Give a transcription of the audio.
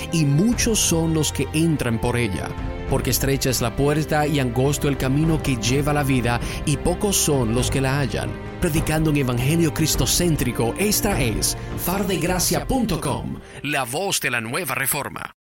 y muchos son los que entran por ella. Porque estrecha es la puerta y angosto el camino que lleva a la vida, y pocos son los que la hallan. Predicando un evangelio cristocéntrico, esta es fardegracia.com, la voz de la nueva reforma.